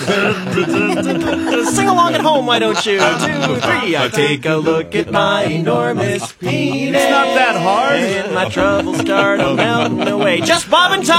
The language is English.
Sing along at home, why don't you? 2, 3. I take a look at my enormous penis. It's not that hard. And my troubles start melting away. Just Bob and Tom.